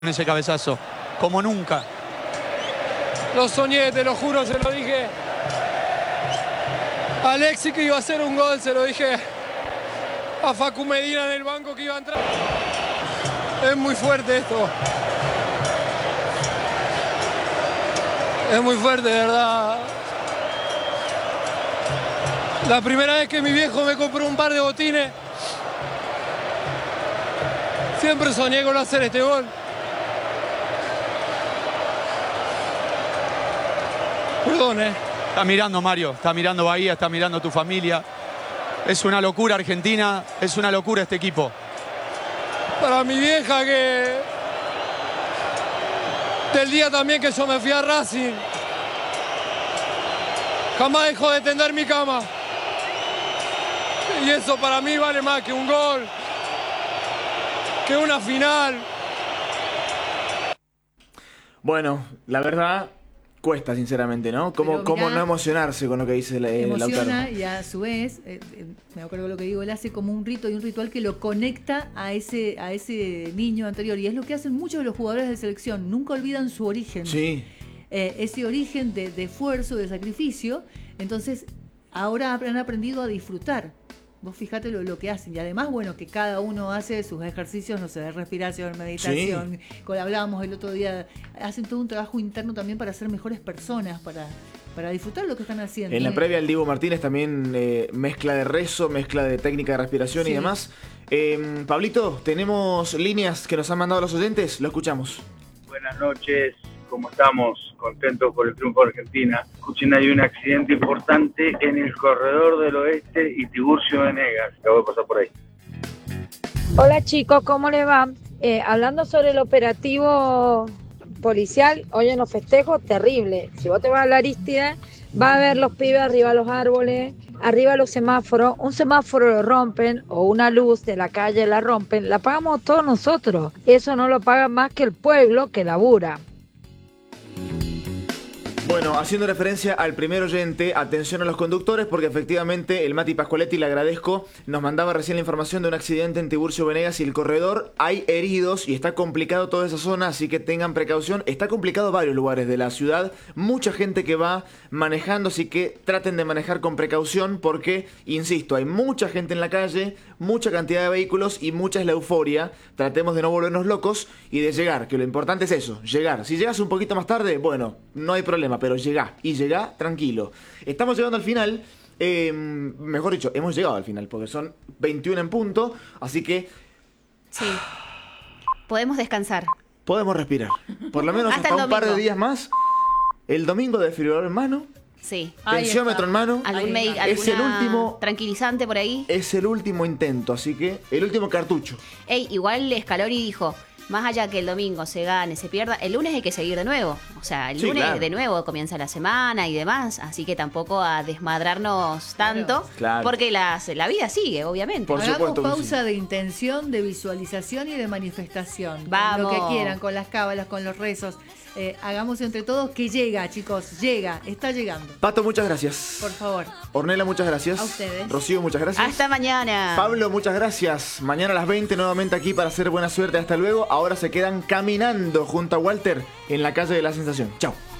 en ese cabezazo, como nunca. Lo soñé, te lo juro, se lo dije a Alexis que iba a hacer un gol, se lo dije a Facu Medina en el banco que iba a entrar. Es muy fuerte esto. Es muy fuerte, de verdad. La primera vez que mi viejo me compró un par de botines, siempre soñé con hacer este gol. Perdón, Está mirando Mario, está mirando Bahía, está mirando tu familia. Es una locura Argentina, es una locura este equipo. Para mi vieja que... Del día también que yo me fui a Racing. Jamás dejó de tender mi cama. Y eso para mí vale más que un gol, que una final. Bueno, la verdad... Cuesta, sinceramente, ¿no? ¿Cómo no emocionarse con lo que dice Lautaro? Emociona y a su vez, me acuerdo lo que digo, él hace como un rito y un ritual que lo conecta a ese niño anterior. Y es lo que hacen muchos de los jugadores de selección. Nunca olvidan su origen. Sí. Ese origen de esfuerzo, de sacrificio. Entonces, ahora han aprendido a disfrutar. Vos fijate lo que hacen. Y además, bueno, que cada uno hace sus ejercicios, no sé, de respiración, meditación. Sí. Hablábamos el otro día, hacen todo un trabajo interno también para ser mejores personas, para disfrutar lo que están haciendo. En la previa, el Dibu Martínez también mezcla de rezo, mezcla de técnica de respiración y demás. Pablito, tenemos líneas que nos han mandado los oyentes, lo escuchamos. Buenas noches, ¿cómo estamos? Contentos por el triunfo de Argentina. Escuchen, hay un accidente importante en el corredor del oeste y Tiburcio Venegas. Acabo de pasar por ahí. Hola chicos, ¿cómo les va? Hablando sobre el operativo policial, hoy en los festejos, terrible. Si vos te vas a la Arístida, vas a ver los pibes arriba de los árboles, arriba de los semáforos. Un semáforo lo rompen o una luz de la calle la rompen, la pagamos todos nosotros. Eso no lo paga más que el pueblo que labura. Bueno, haciendo referencia al primer oyente, atención a los conductores porque efectivamente el Mati Pascualetti, le agradezco, nos mandaba recién la información de un accidente en Tiburcio Venegas y el corredor. Hay heridos y está complicado toda esa zona, así que tengan precaución. Está complicado varios lugares de la ciudad, mucha gente que va manejando, así que traten de manejar con precaución porque, insisto, hay mucha gente en la calle, mucha cantidad de vehículos y mucha es la euforia. Tratemos de no volvernos locos y de llegar, que lo importante es eso, llegar. Si llegas un poquito más tarde, bueno, no hay problema, pero llegá, y llegá tranquilo. Estamos llegando al final, mejor dicho, hemos llegado al final, porque son 21 en punto, así que... Sí, podemos descansar. Podemos respirar, por lo menos hasta un par de días más. El domingo de desfibrilador en mano. Sí. Tensiómetro en mano. Es el último tranquilizante por ahí. Es el último intento, así que el último cartucho. Igual Scaloni dijo, más allá que el domingo se gane, se pierda, el lunes hay que seguir de nuevo. O sea, el lunes claro, de nuevo comienza la semana y demás, así que tampoco a desmadrarnos tanto, claro, porque la vida sigue, obviamente. Por Hagamos pausa de intención, de visualización y de manifestación. Vamos. Lo que quieran, con las cábalas, con los rezos. Hagamos entre todos que llega, chicos, llega, está llegando. Pato, muchas gracias. Por favor. Ornella, muchas gracias. A ustedes. Rocío, muchas gracias. Hasta mañana. Pablo, muchas gracias. Mañana a las 20 nuevamente aquí para hacer buena suerte. Hasta luego. Ahora se quedan caminando junto a Walter en la calle de la Sensación. Chao.